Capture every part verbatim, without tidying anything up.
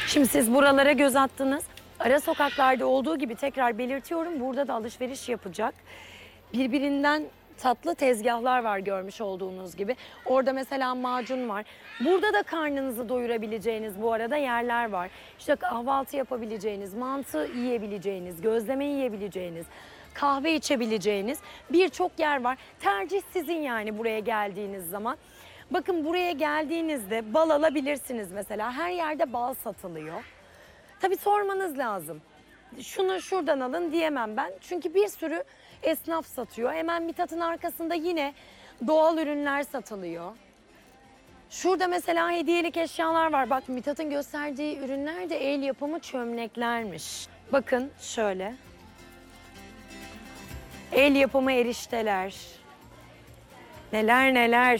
Şimdi siz buralara göz attınız. Ara sokaklarda olduğu gibi tekrar belirtiyorum. Burada da alışveriş yapacak. Birbirinden tatlı tezgahlar var görmüş olduğunuz gibi. Orada mesela macun var. Burada da karnınızı doyurabileceğiniz bu arada yerler var. İşte kahvaltı yapabileceğiniz, mantı yiyebileceğiniz, gözleme yiyebileceğiniz, kahve içebileceğiniz birçok yer var. Tercih sizin yani buraya geldiğiniz zaman. Bakın buraya geldiğinizde bal alabilirsiniz mesela. Her yerde bal satılıyor. Tabii sormanız lazım. Şunu şuradan alın diyemem ben. Çünkü bir sürü esnaf satıyor. Hemen Mithat'ın arkasında yine doğal ürünler satılıyor. Şurada mesela hediyelik eşyalar var. Bak Mithat'ın gösterdiği ürünler de el yapımı çömleklermiş. Bakın şöyle. El yapımı erişteler. Neler neler.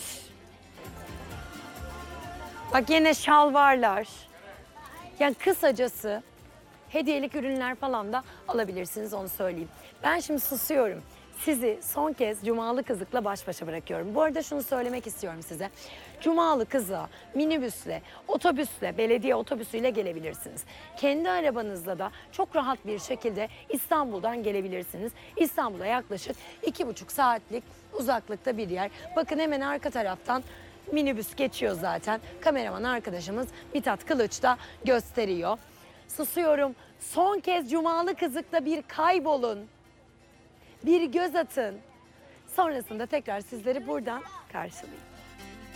Bak yine şalvarlar. Yani kısacası hediyelik ürünler falan da alabilirsiniz, onu söyleyeyim. Ben şimdi susuyorum. Sizi son kez Cumalı Kızık'la baş başa bırakıyorum. Bu arada şunu söylemek istiyorum size. Cumalı Kızık'a minibüsle, otobüsle, belediye otobüsüyle gelebilirsiniz. Kendi arabanızla da çok rahat bir şekilde İstanbul'dan gelebilirsiniz. İstanbul'a yaklaşık iki buçuk saatlik uzaklıkta bir yer. Bakın hemen arka taraftan minibüs geçiyor zaten. Kameraman arkadaşımız Mithat Kılıç da gösteriyor. Susuyorum. Son kez Cumalı Kızık'ta bir kaybolun. Bir göz atın. Sonrasında tekrar sizleri buradan karşılayayım.